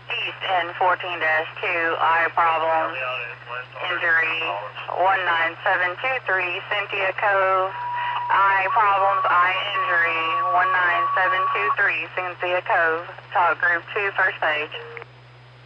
East N 14-2, I problem, injury 19723, Cynthia Cove. I problems, I injury 19723, Cynthia Cove. Talk group 2, first page.